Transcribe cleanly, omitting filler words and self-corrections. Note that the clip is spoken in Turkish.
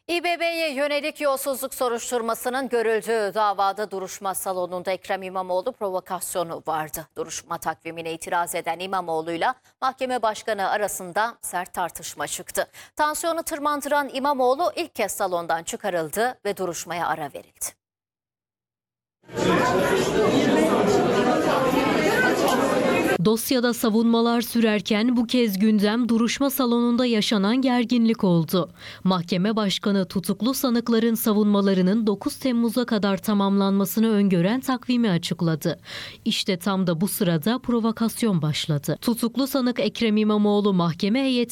İBB'ye yönelik yolsuzluk soruşturmasının görüldüğü davada duruşma salonunda Ekrem İmamoğlu provokasyonu vardı. Duruşma takvimine itiraz eden İmamoğlu'yla mahkeme başkanı arasında sert tartışma çıktı. Tansiyonu tırmandıran İmamoğlu ilk kez salondan çıkarıldı ve duruşmaya ara verildi. Dosyada savunmalar sürerken bu kez gündem duruşma salonunda yaşanan gerginlik oldu. Mahkeme başkanı tutuklu sanıkların savunmalarının 9 Temmuz'a kadar tamamlanmasını öngören takvimi açıkladı. İşte tam da bu sırada provokasyon başladı. Tutuklu sanık Ekrem İmamoğlu mahkeme heyeti